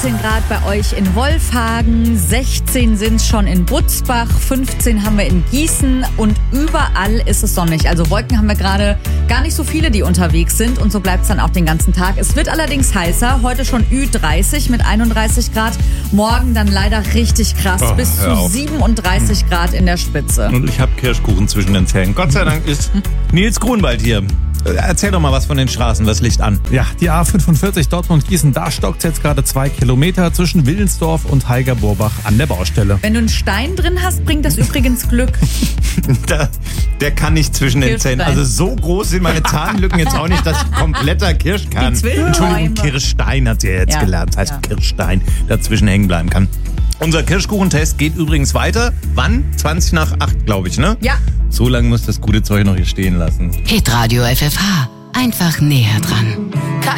15 Grad bei euch in Wolfhagen, 16 sind es schon in Butzbach, 15 haben wir in Gießen und überall ist es sonnig. Also Wolken haben wir gerade gar nicht so viele, die unterwegs sind und so bleibt es dann auch den ganzen Tag. Es wird allerdings heißer, heute schon Ü30 mit 31 Grad, morgen dann leider richtig krass, bis zu 37 Grad in der Spitze. Und ich habe Kirschkuchen zwischen den Zähnen. Gott sei Dank ist Nils Grunwald hier. Erzähl doch mal was von den Straßen, was liegt an? Ja, die A45 Dortmund-Gießen, da stockt jetzt gerade 2 Kilometer zwischen Willensdorf und Heiger-Borbach an der Baustelle. Wenn du einen Stein drin hast, bringt das übrigens Glück. Der kann nicht zwischen den Zähnen. Also so groß sind meine Zahnlücken jetzt auch nicht, dass ich kompletter Kirsch kann. Entschuldigung, Kirschstein hat sie ja jetzt gelernt. Das heißt Kirschstein, dazwischen hängen bleiben kann. Unser Kirschkuchentest geht übrigens weiter. Wann? 20 nach 8, glaube ich, ne? Ja. So lange muss das gute Zeug noch hier stehen lassen. Hitradio FFH. Einfach näher dran.